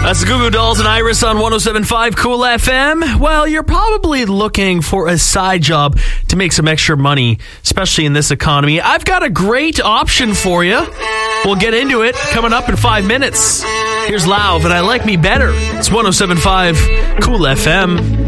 That's the Goo Goo Dolls and Iris on 107.5 Cool FM. Well, you're probably looking for a side job to make some extra money, especially in this economy. I've got a great option for you. We'll get into it coming up in 5 minutes. Here's Lauv, and I Like Me Better. It's 107.5 Cool FM.